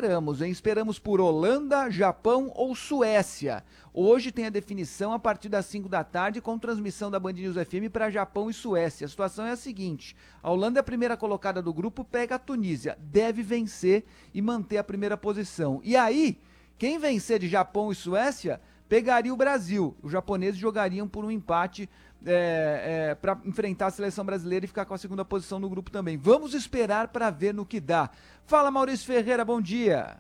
esperamos, hein? Esperamos por Holanda, Japão ou Suécia. Hoje tem a definição a partir das 5 da tarde com transmissão da Band News FM para Japão e Suécia. A situação é a seguinte: a Holanda é a primeira colocada do grupo, pega a Tunísia, deve vencer e manter a primeira posição. E aí, quem vencer de Japão e Suécia pegaria o Brasil. Os japoneses jogariam por um empate para enfrentar a seleção brasileira e ficar com a segunda posição no grupo também. Vamos esperar para ver no que dá. Fala, Maurício Ferreira, bom dia.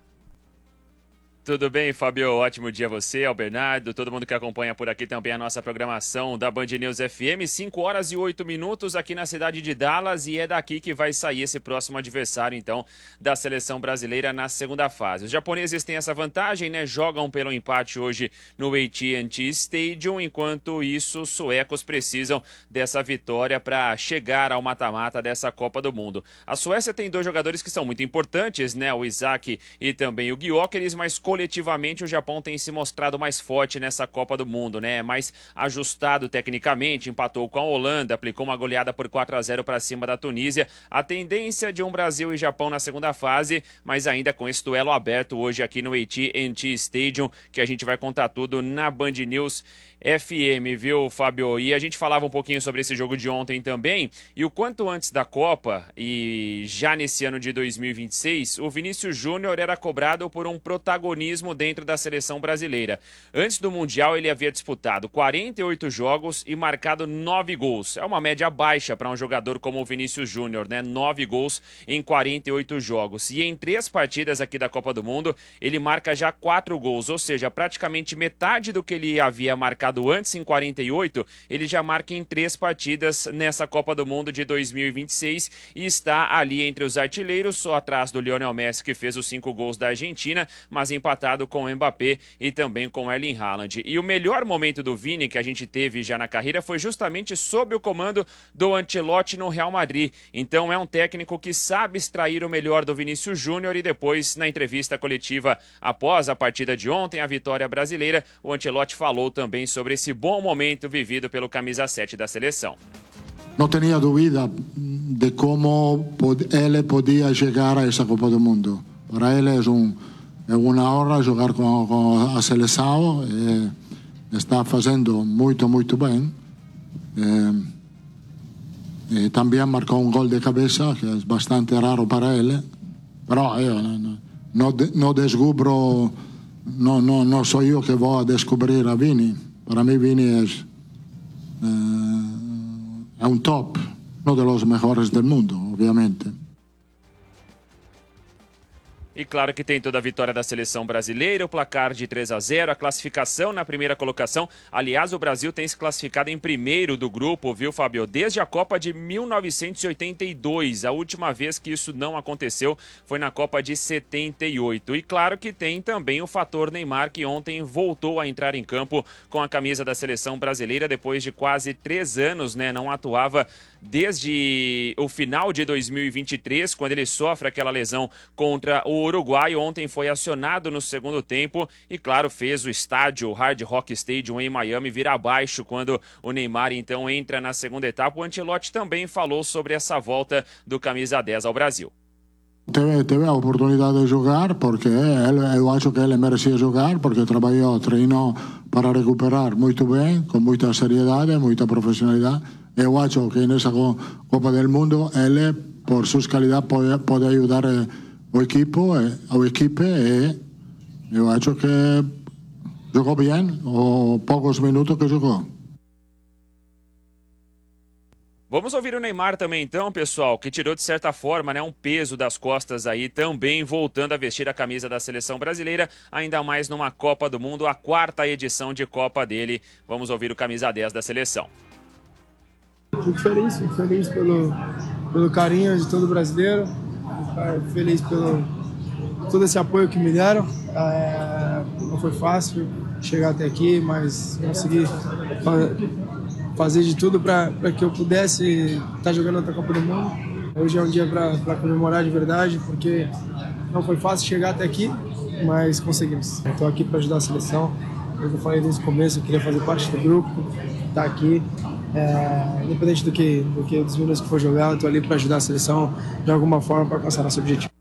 Tudo bem, Fábio? Ótimo dia a você, ao Bernardo, todo mundo que acompanha por aqui também a nossa programação da Band News FM. 5 horas e 8 minutos aqui na cidade de Dallas, e é daqui que vai sair esse próximo adversário, então, da seleção brasileira na segunda fase. Os japoneses têm essa vantagem, né? Jogam pelo empate hoje no AT&T Stadium, enquanto isso, os suecos precisam dessa vitória para chegar ao mata-mata dessa Copa do Mundo. A Suécia tem dois jogadores que são muito importantes, né? O Isaac e também o Gyökeres, mas coletivamente o Japão tem se mostrado mais forte nessa Copa do Mundo, né? Mais ajustado tecnicamente, empatou com a Holanda, aplicou uma goleada por 4-0 para cima da Tunísia. A tendência de um Brasil e Japão na segunda fase, mas ainda com esse duelo aberto hoje aqui no AT&T Stadium, que a gente vai contar tudo na Band News FM, viu, Fábio? E a gente falava um pouquinho sobre esse jogo de ontem também, e o quanto antes da Copa, e já nesse ano de 2026, o Vinícius Júnior era cobrado por um protagonismo dentro da seleção brasileira. Antes do Mundial, ele havia disputado 48 jogos e marcado 9 gols. É uma média baixa para um jogador como o Vinícius Júnior, né? 9 gols em 48 jogos. E em 3 partidas aqui da Copa do Mundo, ele marca já 4 gols, ou seja, praticamente metade do que ele havia marcado antes, em 48, ele já marca em 3 partidas nessa Copa do Mundo de 2026 e está ali entre os artilheiros, só atrás do Lionel Messi, que fez os 5 gols da Argentina, mas empatado com o Mbappé e também com o Erling Haaland. E o melhor momento do Vini que a gente teve já na carreira foi justamente sob o comando do Ancelotti no Real Madrid. Então é um técnico que sabe extrair o melhor do Vinícius Júnior, e depois, na entrevista coletiva após a partida de ontem, a vitória brasileira, o Ancelotti falou também sobre esse bom momento vivido pelo camisa 7 da seleção. Não tinha dúvida de como ele podia chegar a essa Copa do Mundo. Para ele é uma honra jogar com a seleção, está fazendo muito bem. Também marcou um gol de cabeça, que é bastante raro para ele. Mas eu não descubro, não sou eu que vou descobrir a Vini. Para mí Vini es un top, uno de los mejores del mundo, obviamente. E claro que tem toda a vitória da seleção brasileira, o placar de 3-0, a classificação na primeira colocação. Aliás, o Brasil tem se classificado em primeiro do grupo, viu, Fábio? Desde a Copa de 1982. A última vez que isso não aconteceu foi na Copa de 78. E claro que tem também o fator Neymar, que ontem voltou a entrar em campo com a camisa da seleção brasileira depois de quase 3 anos, né? Não atuava desde o final de 2023, quando ele sofre aquela lesão contra o Uruguai. Ontem foi acionado no segundo tempo e, claro, fez o estádio, o Hard Rock Stadium em Miami, vir abaixo quando o Neymar então entra na segunda etapa. O Ancelotti também falou sobre essa volta do camisa 10 ao Brasil. Teve a oportunidade de jogar porque eu acho que ele merecia jogar, porque treinou para recuperar muito bem, com muita seriedade, muita profissionalidade. Eu acho que nessa Copa do Mundo ele, por suas qualidades, pode ajudar o equipe, e eu acho que jogou bem os poucos minutos que jogou. Vamos ouvir o Neymar também então, pessoal, que tirou de certa forma, né, um peso das costas aí, também voltando a vestir a camisa da seleção brasileira, ainda mais numa Copa do Mundo, a 4ª edição de Copa dele. Vamos ouvir o camisa 10 da seleção. Fico feliz pelo carinho de todo brasileiro, feliz pelo todo esse apoio que me deram. Não foi fácil chegar até aqui, mas consegui fazer de tudo para que eu pudesse estar jogando outra Copa do Mundo. Hoje é um dia para comemorar de verdade, porque não foi fácil chegar até aqui, mas conseguimos. Estou aqui para ajudar a seleção. Eu falei desde o começo, eu queria fazer parte do grupo, estar aqui. Independente dos minutos que for jogar, eu estou ali para ajudar a seleção de alguma forma para alcançar nosso objetivo.